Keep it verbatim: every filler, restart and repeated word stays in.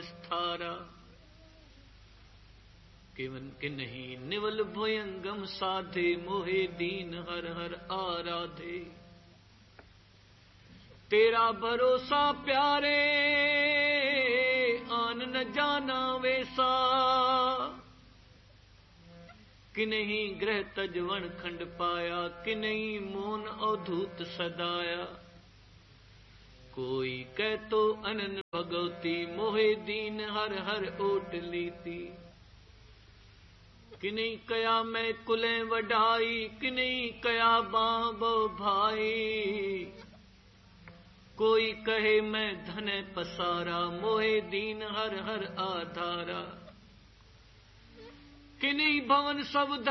विस्तारा। केवन के नहीं निवल भुयंगम साधे मोहे दीन हर हर आराधे। तेरा भरोसा प्यारे आन न जाना वैसा। कि नहीं ग्रह तजवन खंड पाया कि नहीं मोन अवधूत सदाया। कोई कह तो अनन भगवती मोहे दीन हर हर ओट लीती। कि नहीं कया मैं कुलें वढाई कि नहीं कया बाबो भाई। कोई कहे मैं धन पसारा मोहे दीन हर हर आधारा। कि नहीं भवन सब